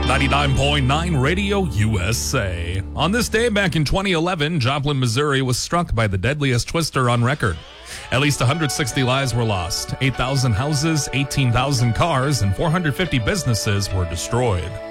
99.9 Radio USA. On this day back in 2011, Joplin, Missouri was struck by the deadliest twister on record. At least 160 lives were lost, 8,000 houses, 18,000 cars, and 450 businesses were destroyed.